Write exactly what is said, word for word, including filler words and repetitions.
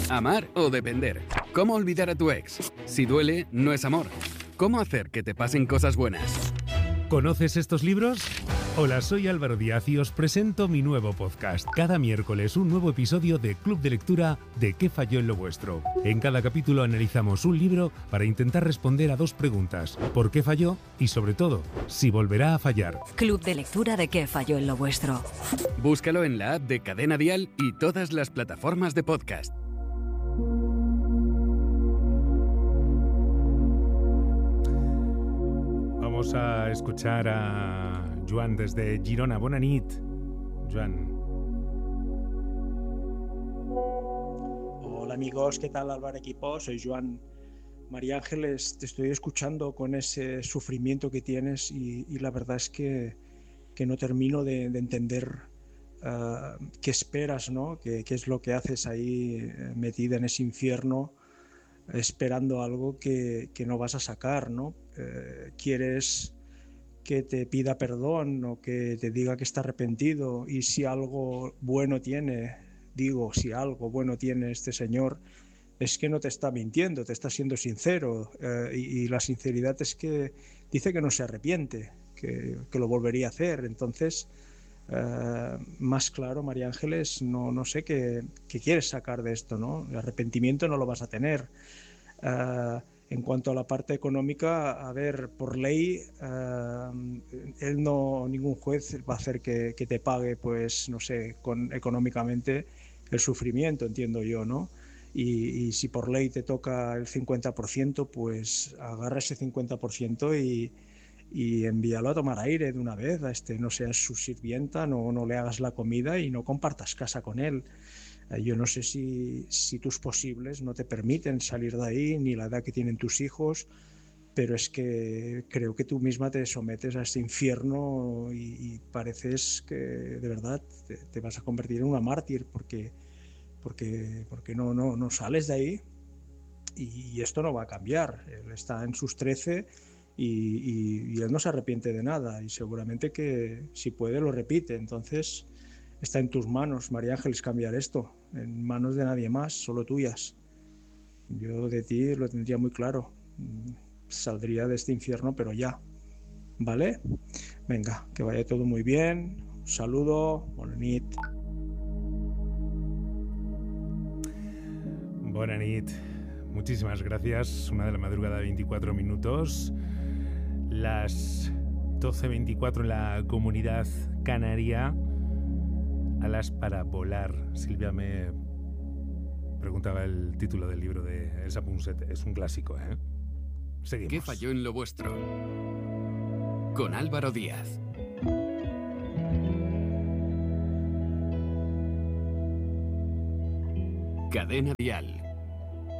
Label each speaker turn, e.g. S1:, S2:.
S1: Amar o depender. ¿Cómo olvidar a tu ex? Si duele, no es amor. ¿Cómo hacer que te pasen cosas buenas?
S2: ¿Conoces estos libros? Hola, soy Álvaro Díaz y os presento mi nuevo podcast. Cada miércoles un nuevo episodio de Club de Lectura de ¿Qué falló en lo vuestro? En cada capítulo analizamos un libro para intentar responder a dos preguntas. ¿Por qué falló? Y sobre todo, si volverá a fallar.
S3: Club de Lectura de ¿Qué falló en lo vuestro?
S1: Búscalo en la app de Cadena Dial y todas las plataformas de podcast.
S2: Vamos a escuchar a Joan desde Girona. Bona nit, Joan.
S4: Hola amigos, ¿qué tal Álvaro equipo? Soy Joan. María Ángeles, te estoy escuchando con ese sufrimiento que tienes y, y la verdad es que, que no termino de, de entender uh, qué esperas, ¿no? ¿Qué, qué es lo que haces ahí metida en ese infierno esperando algo que, que no vas a sacar, ¿no? Eh, quieres que te pida perdón o que te diga que está arrepentido, y si algo bueno tiene, digo, si algo bueno tiene este señor, es que no te está mintiendo, te está siendo sincero, eh, y, y la sinceridad es que dice que no se arrepiente, que, que lo volvería a hacer. Entonces, eh, más claro, María Ángeles, no, no sé qué, qué quieres sacar de esto, ¿no? El arrepentimiento no lo vas a tener. Uh, en cuanto a la parte económica, a ver, por ley, uh, él no, ningún juez va a hacer que, que te pague, pues, no sé, con, económicamente el sufrimiento, entiendo yo, ¿no? Y, y si por ley te toca el cincuenta por ciento, pues agarra ese cincuenta por ciento y, y envíalo a tomar aire de una vez. A este, no seas su sirvienta, no, no le hagas la comida y no compartas casa con él. Yo no sé si, si tus posibles no te permiten salir de ahí, ni la edad que tienen tus hijos, pero es que creo que tú misma te sometes a este infierno y, y pareces que de verdad te, te vas a convertir en una mártir porque, porque, porque no, no, no sales de ahí, y, y esto no va a cambiar. Él está en sus trece y, y, y él no se arrepiente de nada, y seguramente que si puede lo repite. Entonces está en tus manos, María Ángeles, cambiar esto, en manos de nadie más, solo tuyas. Yo de ti lo tendría muy claro, saldría de este infierno, pero ya, ¿vale? Venga, que vaya todo muy bien, un saludo, bona nit.
S2: Bona nit, muchísimas gracias. Una de la madrugada, veinticuatro minutos, las doce veinticuatro en la Comunidad Canaria. Alas para volar. Silvia me preguntaba el título del libro de Elsa Punset. Es un clásico, ¿eh? Seguimos.
S1: ¿Qué falló en lo vuestro? Con Álvaro Díaz. Cadena Dial.